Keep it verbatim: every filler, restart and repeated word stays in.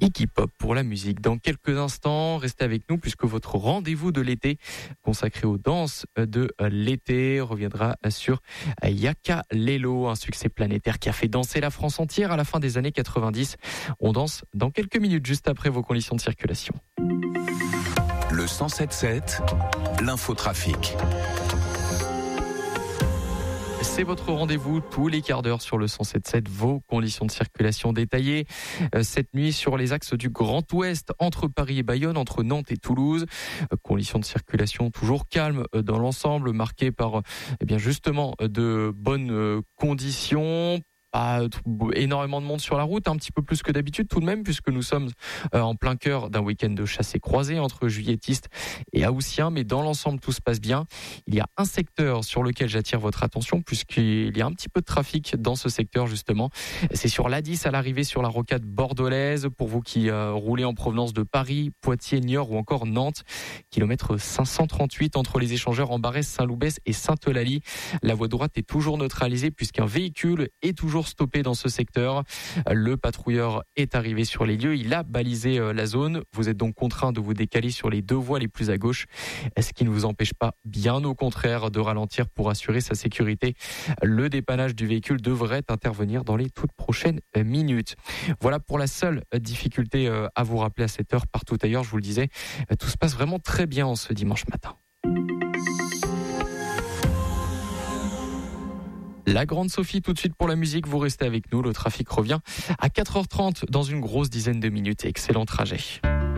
Kiki Pop pour la musique. Dans quelques instants, restez avec nous puisque votre rendez-vous de l'été consacré aux danses de l'été reviendra sur Yaka Lelo, un succès planétaire qui a fait danser la France entière à la fin des années quatre-vingt-dix. On danse dans quelques minutes juste après vos conditions de circulation. Le cent sept sept, l'infotrafic. C'est votre rendez-vous tous les quarts d'heure sur le cent sept sept, vos conditions de circulation détaillées. Cette nuit sur les axes du Grand Ouest, entre Paris et Bayonne, entre Nantes et Toulouse. Conditions de circulation toujours calmes dans l'ensemble, marquées par eh bien justement de bonnes conditions. Pas énormément de monde sur la route, un petit peu plus que d'habitude tout de même, puisque nous sommes en plein cœur d'un week-end de chasse et croisée entre juilletistes et haussiens, mais dans l'ensemble tout se passe bien. Il y a un secteur sur lequel j'attire votre attention, puisqu'il y a un petit peu de trafic dans ce secteur justement. C'est sur l'A dix à l'arrivée sur la rocade bordelaise, pour vous qui euh, roulez en provenance de Paris, Poitiers, Niort ou encore Nantes. Kilomètre cinq cent trente-huit entre les échangeurs en Barès, Saint-Loubès et Sainte-Eulalie. La voie droite est toujours neutralisée puisqu'un véhicule est toujours stoppé dans ce secteur. Le patrouilleur est arrivé sur les lieux, il a balisé la zone. Vous êtes donc contraint de vous décaler sur les deux voies les plus à gauche, ce qui ne vous empêche pas, bien au contraire, de ralentir pour assurer sa sécurité. Le dépannage du véhicule devrait intervenir dans les toutes prochaines minutes. Voilà pour la seule difficulté à vous rappeler à cette heure. Partout ailleurs, je vous le disais, tout se passe vraiment très bien en ce dimanche matin. La Grande Sophie, tout de suite pour la musique, vous restez avec nous, le trafic revient à quatre heures trente dans une grosse dizaine de minutes. Excellent trajet.